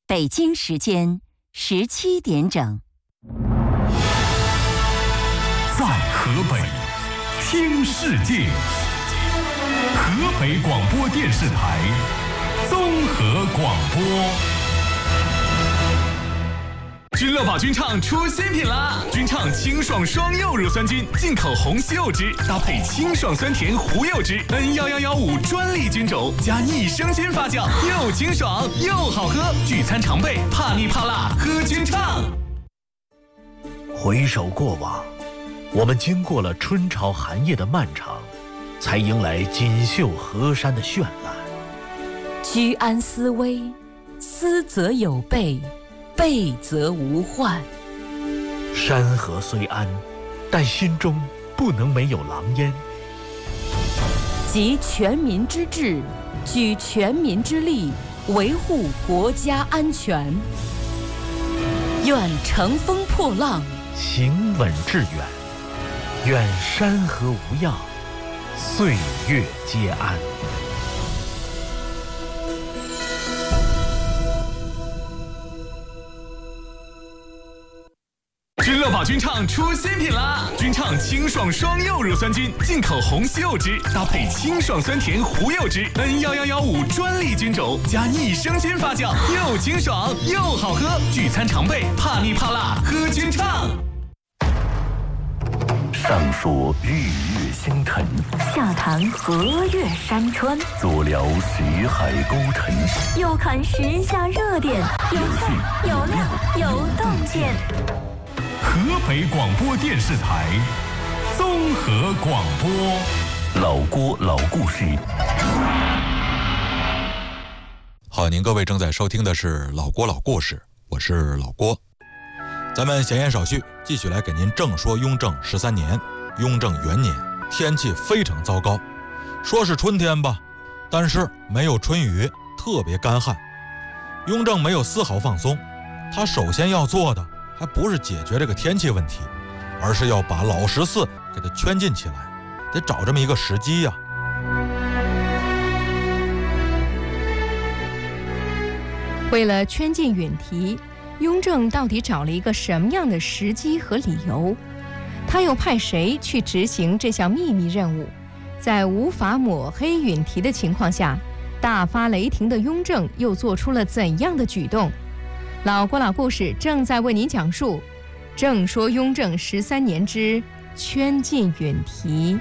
北京时间17点整。 在河北听世界，河北广播电视台综合广播。君乐宝菌畅出新品啦！菌畅清爽双柚乳酸菌，进口红西柚汁搭配清爽酸甜胡柚汁 N11115专利菌种，加益生菌发酵，又清爽又好喝。聚餐常备，怕腻怕辣喝菌畅。 回首过往，我们经过了春潮寒夜的漫长，才迎来锦绣河山的绚烂。 居安思危，思则有备，备则无患。 山河虽安，但心中不能没有狼烟。 集全民之智，举全民之力，维护国家安全。愿乘风破浪， 行稳致远。愿山河无恙，岁月皆安。 君乐宝菌畅出新品啦！菌畅清爽双柚乳酸菌，进口红西柚汁搭配清爽酸甜胡柚汁 N11115专利菌种，加益生菌发酵，又清爽又好喝。聚餐常备，怕腻怕辣喝菌畅。 上说日月星辰， 下谈河岳山川， 左聊徐海沟沉， 右看时下热点，有趣有料有洞见。 河北广播电视台综合广播， 老郭老故事。 好，您各位正在收听的是老郭老故事，我是老郭。咱们闲言少叙，继续来给您正说雍正13年，雍正元年，天气非常糟糕。说是春天吧，但是没有春雨，特别干旱。雍正没有丝毫放松，他首先要做的还不是解决这个天气问题，而是要把老14给它圈禁起来，得找这么一个时机呀。 为了圈禁允提，雍正到底找了一个什么样的时机和理由？他又派谁去执行这项秘密任务？在无法抹黑允提的情况下，大发雷霆的雍正又做出了怎样的举动？老郭老故事正在为您讲述，正说雍正13年之圈禁允提。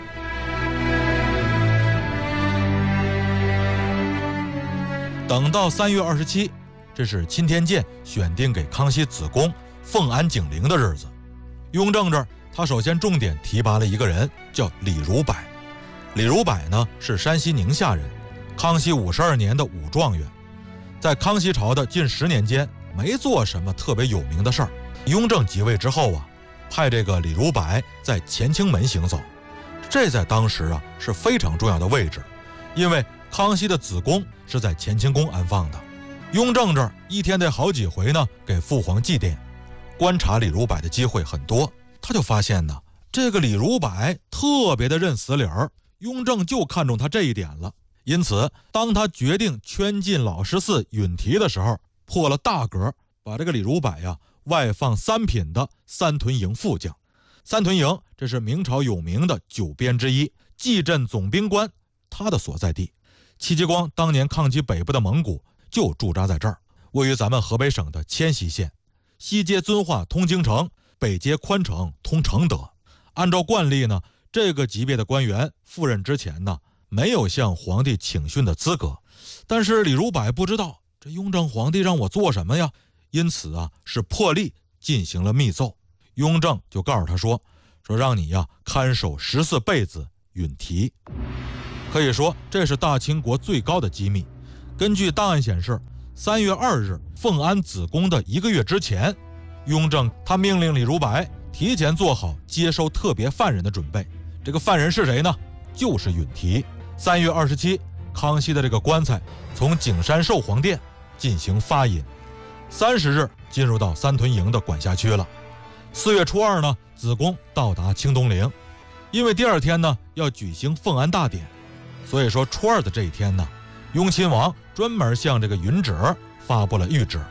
等到3月27，这是钦天监选定给康熙子宫奉安景陵的日子。雍正这儿，他首先重点提拔了一个人，叫李如柏。李如柏呢是山西宁夏人，康熙52年的武状元，在康熙朝的近10年间没做什么特别有名的事儿。雍正即位之后啊，派这个李如柏在乾清门行走，这在当时啊是非常重要的位置，因为康熙的子宫是在乾清宫安放的。雍正这儿一天得好几回呢给父皇祭奠，观察李如柏的机会很多。他就发现呢，这个李如柏特别的认死理儿，雍正就看中他这一点了。因此当他决定圈禁老14允提的时候，破了大格，把这个李如柏呀外放3品的三屯营副将。三屯营这是明朝有名的9边之一，蓟镇总兵官他的所在地。戚继光当年抗击北部的蒙古就驻扎在这儿，位于咱们河北省的迁西县，西接遵化通京城，北接宽城通承德。按照惯例呢，这个级别的官员赴任之前呢，没有向皇帝请训的资格。但是李如柏不知道这雍正皇帝让我做什么呀，因此啊是破例进行了密奏。雍正就告诉他说让你呀看守14贝子允提。可以说这是大清国最高的机密。根据档案显示，3月2日奉安子宫的1个月之前，雍正他命令李如柏提前做好接收特别犯人的准备。这个犯人是谁呢？就是允提。3月27，康熙的这个棺材从景山寿皇殿进行发引，30日进入到三屯营的管辖区了。4月初2呢，子宫到达清东陵。因为第2天呢要举行奉安大典，所以说初2的这一天呢，雍亲王专门向这个允旨发布了谕旨，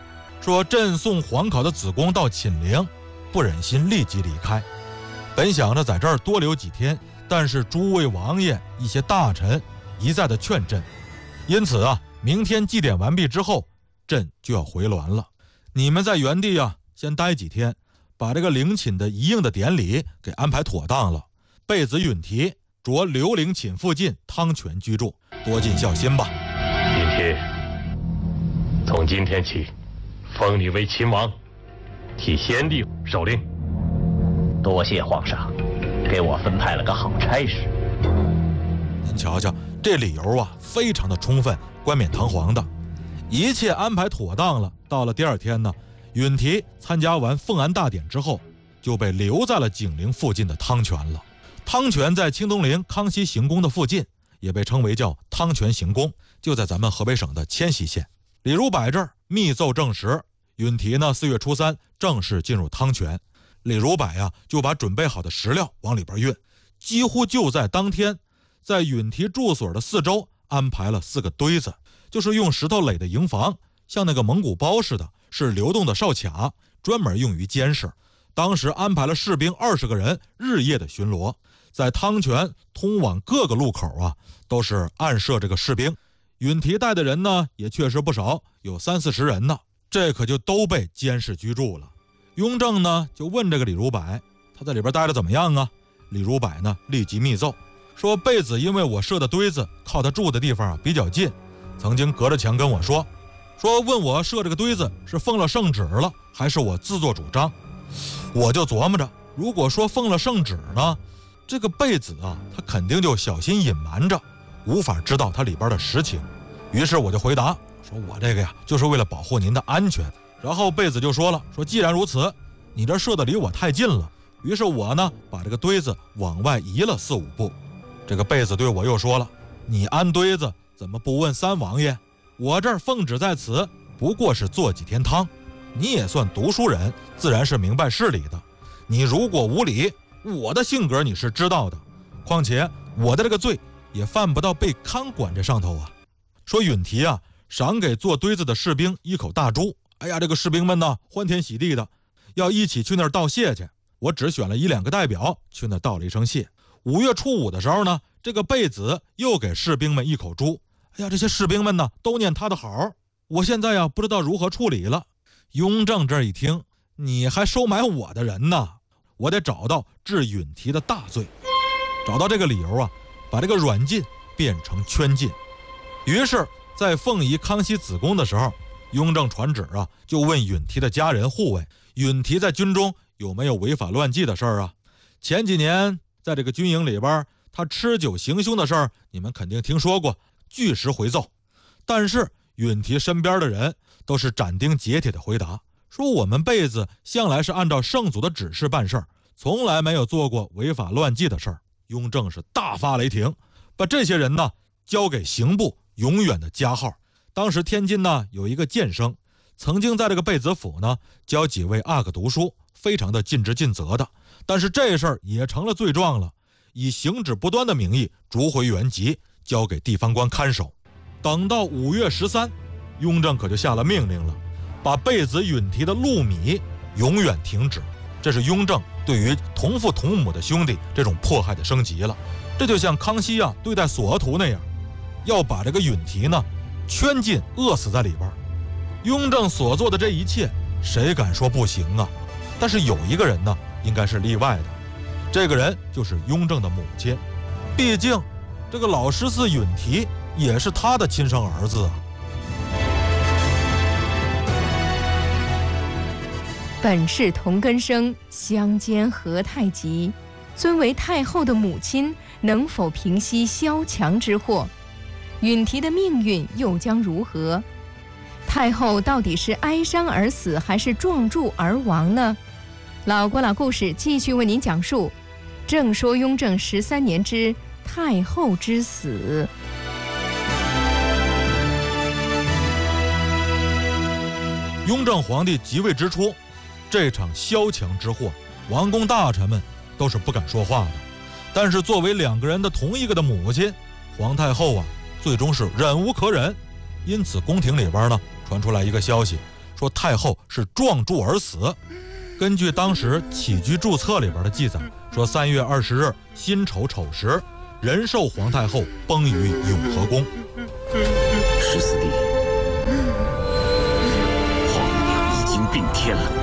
说朕送皇考的子宫到寝陵，不忍心立即离开，本想着在这儿多留几天，但是诸位王爷一些大臣一再的劝朕，因此啊，明天祭典完毕之后，朕就要回銮了。你们在原地啊先待几天，把这个陵寝的一应的典礼给安排妥当了。贝子允提着刘陵寝附近汤泉居住，多尽孝心吧。 允提，从今天起，封你为秦王，替先帝守陵。 多谢皇上，给我分派了个好差事。 您瞧瞧，这理由啊，非常的充分，冠冕堂皇的，一切安排妥当了。到了第二天呢，允提参加完奉安大典之后，就被留在了景陵附近的汤泉了。汤泉在清东陵康熙行宫的附近，也被称为叫汤泉行宫，就在咱们河北省的迁西县。李如柏这儿密奏证实，允提呢4月初3正式进入汤泉。李如柏呀，就把准备好的食料往里边运，几乎就在当天，在允提住所的四周安排了4个堆子，就是用石头垒的营房，像那个蒙古包似的，是流动的哨卡，专门用于监视。当时安排了士兵20个人日夜的巡逻，在汤泉通往各个路口啊，都是暗设这个士兵。允提带的人呢，也确实不少，有30-40人呢，这可就都被监视居住了。雍正呢就问这个李如柏，他在里边待得怎么样啊？李如柏呢立即密奏说，贝子因为我设的堆子靠他住的地方啊比较近，曾经隔着墙跟我说问我设这个堆子是奉了圣旨了，还是我自作主张。我就琢磨着，如果说奉了圣旨呢，这个贝子啊，他肯定就小心隐瞒着，无法知道它里边的实情。于是我就回答说，我这个呀，就是为了保护您的安全。然后贝子就说了，说既然如此，你这射的离我太近了。于是我呢，把这个堆子往外移了4-5步。这个贝子对我又说了，你安堆子怎么不问三王爷？我这儿奉旨在此，不过是做几天汤。你也算读书人，自然是明白事理的。你如果无礼，我的性格你是知道的。况且我的这个罪也犯不到被看管这上头啊。说允提啊，赏给做堆子的士兵1口大猪。哎呀，这个士兵们呢，欢天喜地的，要一起去那儿道谢去。我只选了1-2个代表去那儿道了一声谢。5月初5的时候呢，这个贝子又给士兵们1口猪。哎呀，这些士兵们呢，都念他的好。我现在呀，不知道如何处理了。雍正这一听，你还收买我的人呢，我得找到治允提的大罪。找到这个理由啊，把这个软禁变成圈禁。于是在凤仪康熙子宫的时候，雍正传旨啊，就问允提的家人护卫，允提在军中有没有违法乱纪的事儿啊？前几年在这个军营里边，他吃酒行凶的事儿，你们肯定听说过，据实回奏。但是允提身边的人都是斩钉截铁的回答，说我们辈子向来是按照圣祖的指示办事儿，从来没有做过违法乱纪的事儿。雍正是大发雷霆，把这些人呢交给刑部，永远的加号。当时天津呢有一个监生，曾经在这个贝子府呢教几位阿哥读书，非常的尽职尽责的。但是这事儿也成了罪状了，以行止不端的名义逐回原籍，交给地方官看守。等到5月13，雍正可就下了命令了，把贝子允提的禄米永远停止。这是雍正对于同父同母的兄弟这种迫害的升级了。这就像康熙啊对待索额图那样，要把这个允提呢圈禁饿死在里边。雍正所做的这一切，谁敢说不行啊？但是有一个人呢应该是例外的，这个人就是雍正的母亲。毕竟这个老14允提也是他的亲生儿子啊。 本是同根生，相煎何太急。尊为太后的母亲，能否平息萧墙之祸？允提的命运又将如何？太后到底是哀伤而死，还是撞柱而亡呢？老郭老故事继续为您讲述。正说雍正13年之太后之死。 雍正皇帝即位之初，这场萧墙之祸，王公大臣们都是不敢说话的。但是作为2个人的同一个的母亲，皇太后啊，最终是忍无可忍。因此宫廷里边呢传出来一个消息， 说太后是撞柱而死。根据当时起居注册里边的记载，说3月20日辛丑丑时，仁寿皇太后崩于永和宫。 14弟，皇娘已经病天了。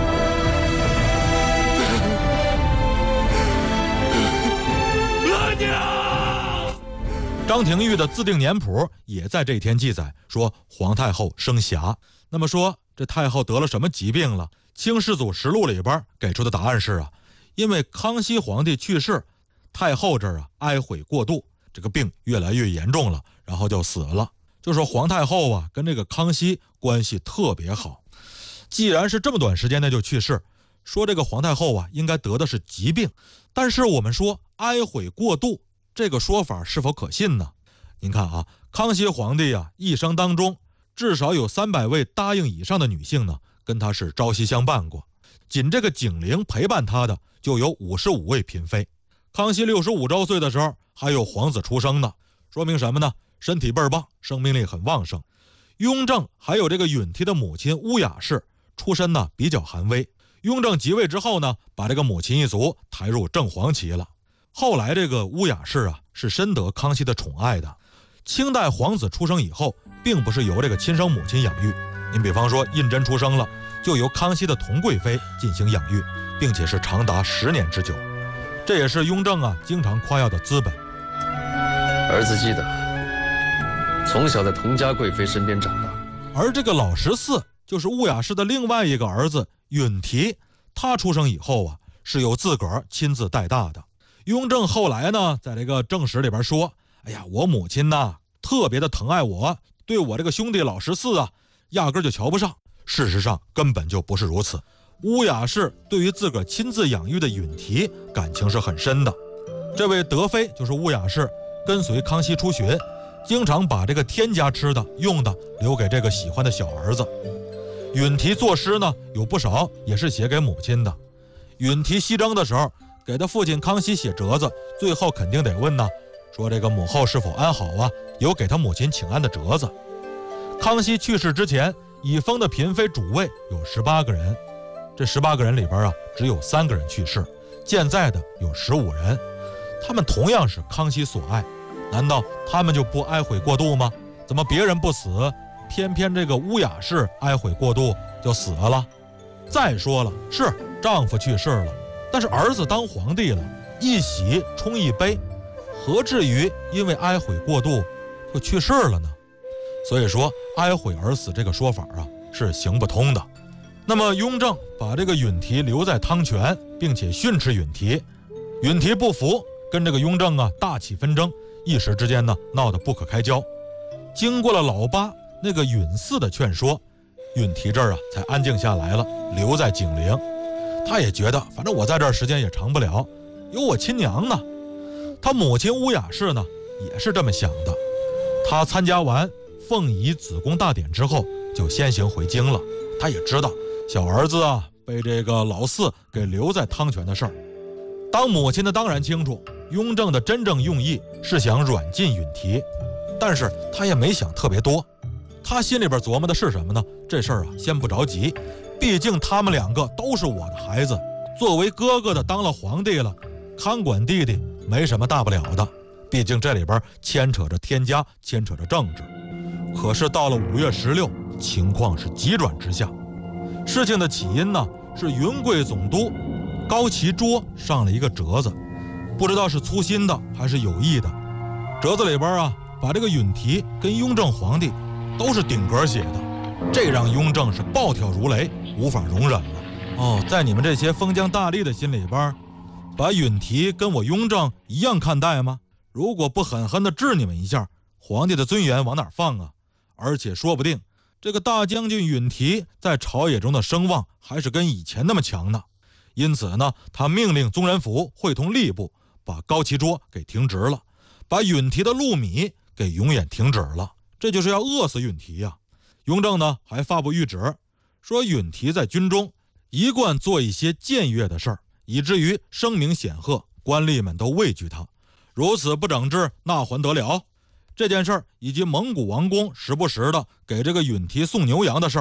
额娘！ 张廷玉的自定年谱也在这天记载，说皇太后生霞。那么说这太后得了什么疾病了？清世祖实录里边给出的答案是啊，因为康熙皇帝去世，太后这儿哀悔过度，这个病越来越严重了，然后就死了。就说皇太后啊跟这个康熙关系特别好，既然是这么短时间内就去世，说这个皇太后啊应该得的是疾病，但是我们说哀悔过度这个说法是否可信呢？您看啊，康熙皇帝啊一生当中至少有300位答应以上的女性呢跟他是朝夕相伴过，仅这个景陵陪伴他的就有55位嫔妃。康熙65周岁的时候还有皇子出生呢，说明什么呢？身体倍儿棒，生命力很旺盛。雍正还有这个允提的母亲乌雅氏出身呢比较寒微，雍正即位之后呢，把这个母亲一族抬入正黄旗了。后来这个乌雅氏啊是深得康熙的宠爱的。清代皇子出生以后，并不是由这个亲生母亲养育，您比方说胤禛出生了，就由康熙的佟贵妃进行养育，并且是长达10年之久。这也是雍正啊经常夸耀的资本。 儿子记得从小在佟家贵妃身边长大。 而这个老14就是乌雅氏的另外一个儿子允提，他出生以后啊是由自个儿亲自带大的。雍正后来呢在这个正史里边说，哎呀，我母亲呢特别的疼爱我，对我这个兄弟老14啊压根就瞧不上。事实上根本就不是如此，乌雅氏对于自个儿亲自养育的允提感情是很深的。这位德妃就是乌雅氏，跟随康熙出巡，经常把这个天家吃的用的留给这个喜欢的小儿子。允提作诗呢有不少也是写给母亲的。允提西征的时候给他父亲康熙写折子，最后肯定得问呢，说这个母后是否安好啊，有给他母亲请安的折子。康熙去世之前已封的嫔妃主位有18个人，这18个人里边啊只有3个人去世，健在的有15人。他们同样是康熙所爱，难道他们就不哀悔过度吗？怎么别人不死，偏偏这个乌雅氏哀悔过度就死了？再说了，是丈夫去世了，但是儿子当皇帝了，一喜冲一悲，何至于因为哀悔过度就去世了呢？所以说哀悔而死这个说法啊是行不通的。那么雍正把这个允提留在汤泉，并且训斥允提，允提不服，跟这个雍正啊大起纷争，一时之间呢闹得不可开交。经过了老八那个允嗣的劝说，允提这儿啊才安静下来了，留在景陵。他也觉得反正我在这儿时间也长不了，有我亲娘呢。他母亲乌雅氏呢也是这么想的。他参加完凤仪子宫大典之后就先行回京了。他也知道小儿子啊被这个老4给留在汤泉的事儿。当母亲的当然清楚雍正的真正用意是想软禁允提，但是他也没想特别多。他心里边琢磨的是什么呢？这事儿啊先不着急，毕竟他们2个都是我的孩子，作为哥哥的当了皇帝了，看管弟弟没什么大不了的，毕竟这里边牵扯着天家，牵扯着政治。可是到了5月16，情况是急转直下。事情的起因呢是云贵总督高其卓上了一个折子，不知道是粗心的还是有意的。折子里边啊把这个允提跟雍正皇帝都是顶格写的，这让雍正是暴跳如雷，无法容忍了。在你们这些封疆大吏的心里边，把允提跟我雍正一样看待吗？如果不狠狠地治你们一下，皇帝的尊严往哪放啊？而且说不定这个大将军允提在朝野中的声望还是跟以前那么强呢。因此呢，他命令宗人府会同吏部把高其卓给停职了，把允提的禄米给永远停止了，这就是要饿死允提呀。雍正呢还发布谕旨，说允提在军中一贯做一些僭越的事儿，以至于声名显赫，官吏们都畏惧他，如此不整治，那还得了？这件事儿以及蒙古王公时不时的给这个允提送牛羊的事儿，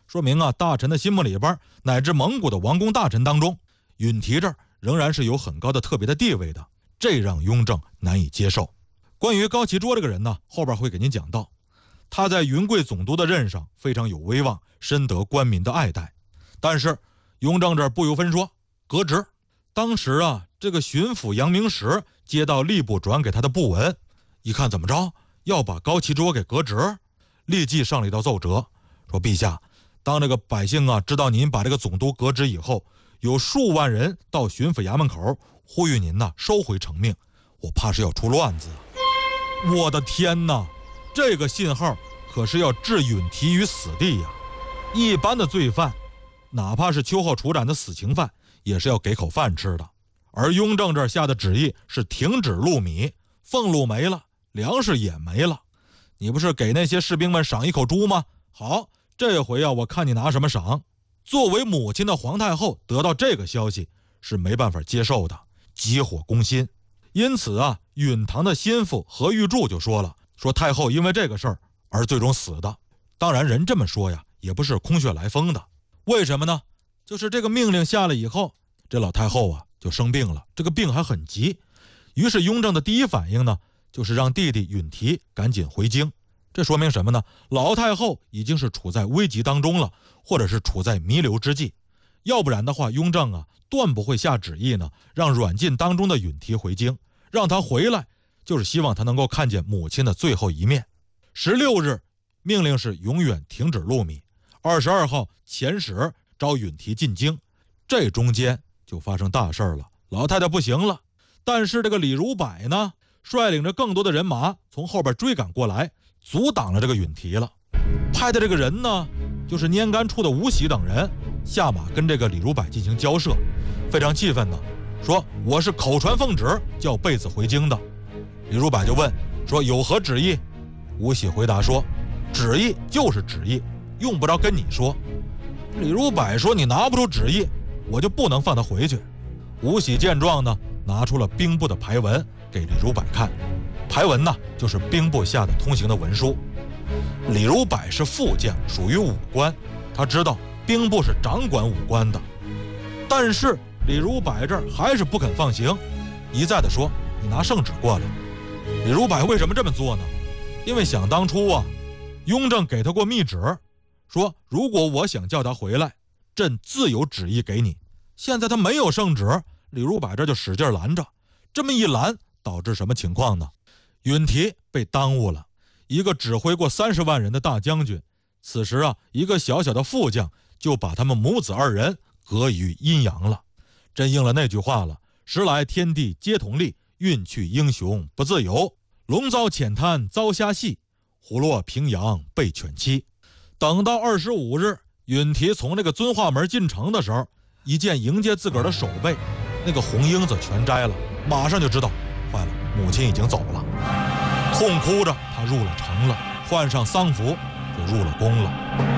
说明啊，大臣的心目里边，乃至蒙古的王公大臣当中，允提这儿仍然是有很高的特别的地位的，这让雍正难以接受。关于高齐卓这个人呢，后边会给您讲到，他在云贵总督的任上非常有威望，深得官民的爱戴。但是雍正这儿不由分说，革职。当时啊，这个巡抚杨明实接到吏部转给他的布文，一看怎么着，要把高齐卓给革职，立即上了一道奏折，说陛下，当这个百姓啊知道您把这个总督革职以后，有数万人到巡抚衙门口呼吁您呢收回成命，我怕是要出乱子。我的天哪，这个信号可是要置允提于死地呀！一般的罪犯，哪怕是秋后处斩的死刑犯，也是要给口饭吃的。而雍正这儿下的旨意是停止禄米，俸禄没了，粮食也没了。你不是给那些士兵们赏一口猪吗？好，这回啊，我看你拿什么赏。作为母亲的皇太后得到这个消息是没办法接受的，急火攻心。因此啊，允堂的心腹何玉柱就说了，说太后因为这个事儿而最终死的。当然人这么说呀，也不是空穴来风的。为什么呢？就是这个命令下了以后，这老太后啊就生病了，这个病还很急。于是雍正的第一反应呢，就是让弟弟允提赶紧回京。这说明什么呢？老太后已经是处在危急当中了，或者是处在弥留之际。要不然的话，雍正啊断不会下旨意呢，让软禁当中的允提回京，让他回来，就是希望他能够看见母亲的最后一面。16日，命令是永远停止禄米。22号遣使召允提进京，这中间就发生大事了，老太太不行了。但是这个李如柏呢，率领着更多的人马从后边追赶过来，阻挡了这个允提了。派的这个人呢，就是拈甘处的吴喜等人下马跟这个李如柏进行交涉，非常气愤呢，说我是口传奉旨叫贝子回京的。李如柏就问说有何旨意？吴喜回答说旨意就是旨意，用不着跟你说。李如柏说你拿不出旨意，我就不能放他回去。吴喜见状呢，拿出了兵部的牌文给李如柏看。牌文呢，就是兵部下的通行的文书。李如柏是副将，属于武官，他知道兵部是掌管武官的。但是李如柏这儿还是不肯放行，一再的说你拿圣旨过来。李如柏为什么这么做呢？因为想当初啊，雍正给他过密旨，说如果我想叫他回来，朕自有旨意给你。现在他没有圣旨，李如柏这就使劲拦着，这么一拦，导致什么情况呢？允提被耽误了，一个指挥过30万人的大将军，此时啊，一个小小的副将就把他们母子2人隔于阴阳了。真应了那句话了，时来天地皆同力，运去英雄不自由。龙遭浅滩遭虾戏，虎落平阳被犬欺。等到25日，允提从那个遵化门进城的时候，一见迎接自个儿的守备，那个红缨子全摘了，马上就知道坏了，母亲已经走了。痛哭着他入了城了，换上丧服就入了宫了。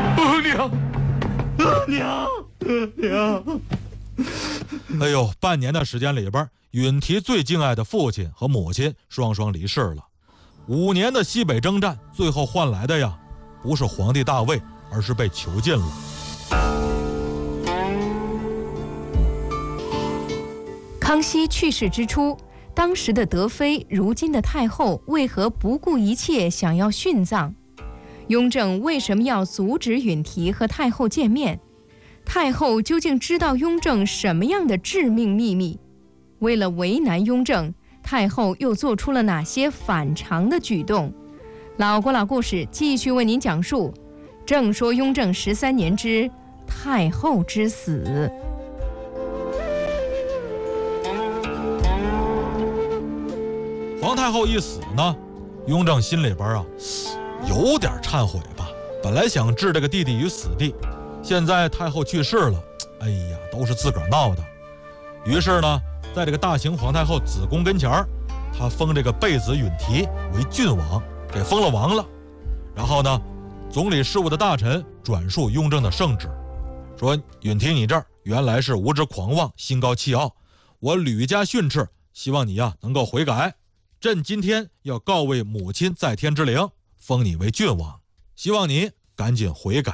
娘！哎呦，半年的时间里边，允提最敬爱的父亲和母亲双双离世了。5年的西北征战，最后换来的呀，不是皇帝大位，而是被囚禁了。 康熙去世之初，当时的德妃，如今的太后，为何不顾一切想要殉葬？雍正为什么要阻止允提和太后见面？太后究竟知道雍正什么样的致命秘密？为了为难雍正，太后又做出了哪些反常的举动？老郭老故事继续为您讲述。正说雍正13年之太后之死。 皇太后一死呢，雍正心里边啊有点忏悔吧。本来想置这个弟弟于死地，现在太后去世了，哎呀，都是自个儿闹的。于是呢，在这个大行皇太后子宫跟前儿，他封这个贝子允提为郡王，给封了王了。然后呢，总理事务的大臣转述雍正的圣旨，说允提你这儿原来是无知狂妄，心高气傲，我屡加训斥，希望你呀能够悔改。朕今天要告慰母亲在天之灵，封你为郡王，希望你赶紧悔改。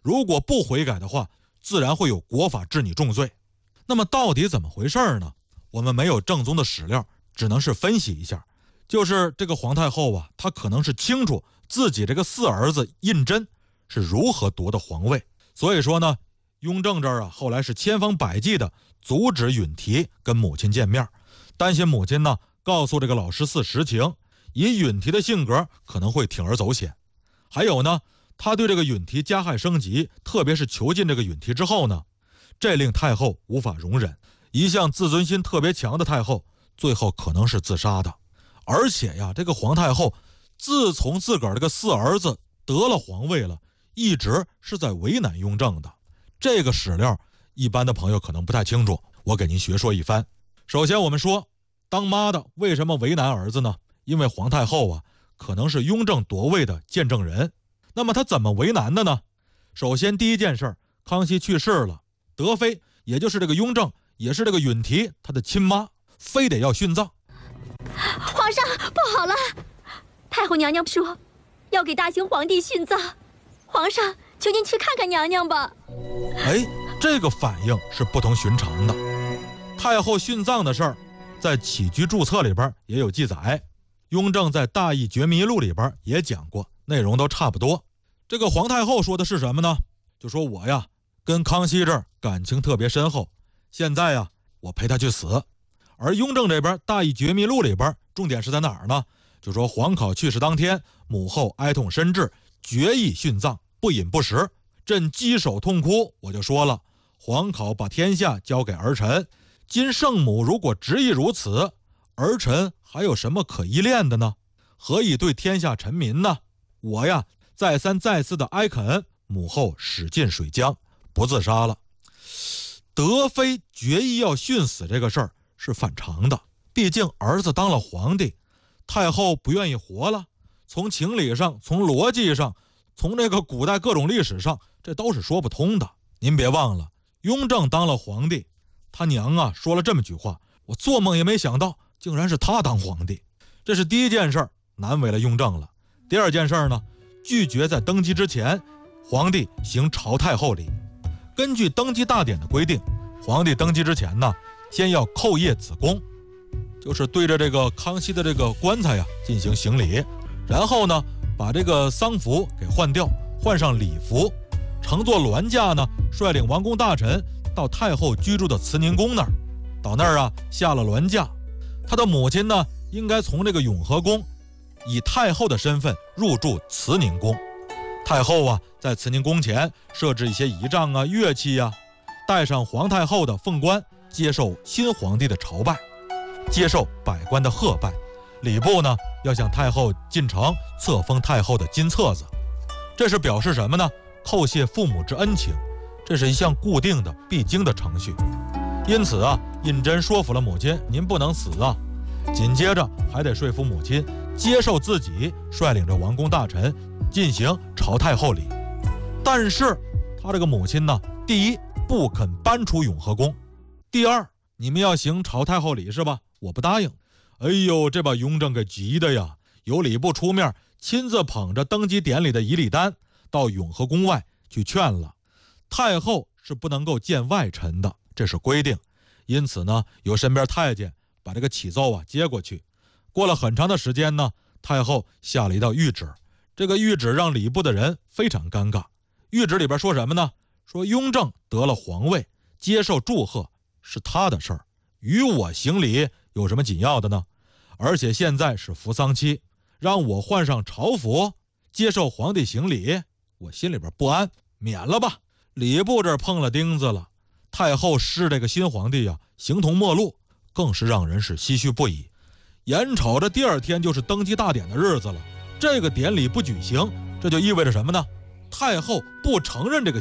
如果不悔改的话，自然会有国法治你重罪。那么到底怎么回事呢？我们没有正宗的史料，只能是分析一下。就是这个皇太后啊，她可能是清楚自己这个四儿子胤禛是如何夺的皇位，所以说呢，雍正这儿啊，后来是千方百计的阻止允提跟母亲见面，担心母亲呢告诉这个老十四实情，以允提的性格可能会铤而走险。还有呢，他对这个允提加害升级，特别是囚禁这个允提之后呢，这令太后无法容忍。一向自尊心特别强的太后，最后可能是自杀的。而且呀，这个皇太后自从自个儿这个四儿子得了皇位了，一直是在为难雍正的。这个史料一般的朋友可能不太清楚，我给您学说一番。首先我们说，当妈的为什么为难儿子呢？因为皇太后啊，可能是雍正夺位的见证人。那么他怎么为难的呢？首先第一件事，康熙去世了，德妃也就是这个雍正，也是这个允提他的亲妈，非得要殉葬。 皇上，不好了！太后娘娘说要给大清皇帝殉葬，皇上，求您去看看娘娘吧。 哎，这个反应是不同寻常的。太后殉葬的事儿，在起居注册里边也有记载，雍正在《大义觉迷录》里边也讲过，内容都差不多。这个皇太后说的是什么呢？就说我呀跟康熙这儿感情特别深厚，现在呀我陪他去死。而雍正这边《大义觉迷录》里边重点是在哪儿呢？就说皇考去世当天，母后哀痛深至，决意殉葬，不饮不食。朕稽首痛哭，我就说了，皇考把天下交给儿臣，今圣母如果执意如此，儿臣还有什么可依恋的呢？何以对天下臣民呢？我呀再三再四的哀恳，母后使进水浆，不自杀了。德妃决意要殉死这个事儿是反常的，毕竟儿子当了皇帝，太后不愿意活了，从情理上，从逻辑上，从这个古代各种历史上，这都是说不通的。您别忘了，雍正当了皇帝，他娘啊说了这么句话，我做梦也没想到竟然是他当皇帝。这是第一件事，难为了雍正了。第二件事呢，拒绝在登基之前皇帝行朝太后礼。根据登基大典的规定，皇帝登基之前呢，先要叩谒子宫，就是对着这个康熙的这个棺材呀进行行礼，然后呢把这个丧服给换掉，换上礼服，乘坐銮驾呢率领王公大臣到太后居住的慈宁宫那儿。到那儿啊下了銮驾，他的母亲呢应该从这个永和宫以太后的身份入住慈宁宫。太后啊在慈宁宫前设置一些仪仗啊乐器啊，带上皇太后的凤冠，接受新皇帝的朝拜，接受百官的贺拜。礼部呢要向太后进呈册封太后的金册子，这是表示什么呢？叩谢父母之恩情，这是一项固定的必经的程序。因此啊，胤禛说服了母亲，您不能死啊。紧接着还得说服母亲接受自己率领着王公大臣进行朝太后礼。但是他这个母亲呢，第一不肯搬出永和宫，第二你们要行朝太后礼是吧？我不答应。哎呦，这把雍正给急的呀，由礼部出面亲自捧着登基典礼的仪礼单到永和宫外去劝了。太后是不能够见外臣的，这是规定。因此呢，由身边太监把这个启奏啊接过去。过了很长的时间呢，太后下了一道谕旨，这个谕旨让礼部的人非常尴尬。谕旨里边说什么呢？说雍正得了皇位，接受祝贺是他的事儿，与我行礼有什么紧要的呢？而且现在是服丧期，让我换上朝服接受皇帝行礼，我心里边不安，免了吧。礼部这儿碰了钉子了，太后视这个新皇帝啊形同陌路，更是让人是唏嘘不已。眼瞅着第二天就是登基大典的日子了，这个典礼不举行，这就意味着什么呢？太后不承认这个